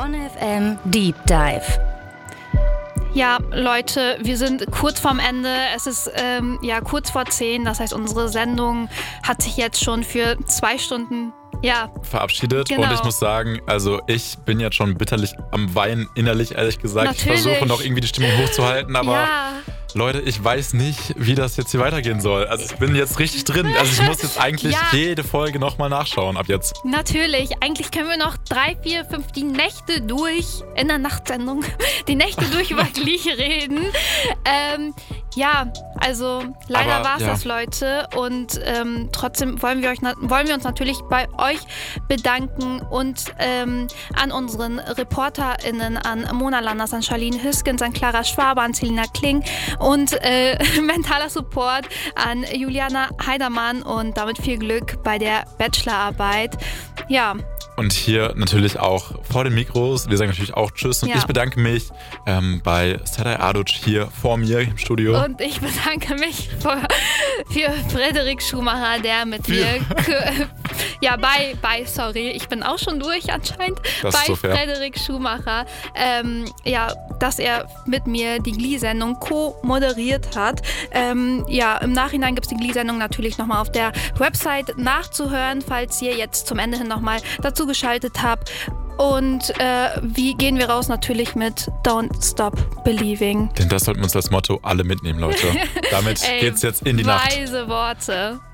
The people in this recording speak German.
Bonn FM Deep Dive. Ja, Leute, wir sind kurz vorm Ende. Es ist kurz vor 10. Das heißt, unsere Sendung hat sich jetzt schon für 2 Stunden verabschiedet. Genau. Und ich muss sagen, also ich bin jetzt schon bitterlich am Weinen, innerlich ehrlich gesagt. Natürlich. Ich versuche noch irgendwie die Stimmung hochzuhalten, aber Ja. Leute, ich weiß nicht, wie das jetzt hier weitergehen soll. Also ich bin jetzt richtig drin. Also ich muss jetzt eigentlich jede Folge nochmal nachschauen ab jetzt. Natürlich. Eigentlich können wir noch 3, 4, 5 die Nächte durch, in der Nachtsendung, die Nächte durch über Glee reden. Also leider war es das, Leute. Und trotzdem wollen wir uns natürlich bei euch bedanken und an unseren ReporterInnen, an Mona Landers, an Charlene Hüskens, an Clara Schwaber, an Selina Kling und mentaler Support an Juliana Heidermann und damit viel Glück bei der Bachelorarbeit. Ja. Und hier natürlich auch vor den Mikros, wir sagen natürlich auch Tschüss und ich bedanke mich bei Sedai Aduc hier vor mir im Studio. Und ich bedanke mich für Frederik Schumacher, der mit mir ich bin auch schon durch anscheinend, das ist so fair. Frederik Schumacher, dass er mit mir die Glee-Sendung co-moderiert hat. Im Nachhinein gibt es die Glee-Sendung natürlich nochmal auf der Website nachzuhören, falls ihr jetzt zum Ende hin nochmal dazu geschaltet habt. Und wie gehen wir raus? Natürlich mit Don't Stop Believing. Denn das sollten wir uns als Motto alle mitnehmen, Leute. Damit geht's jetzt in die Nacht. Weise Worte.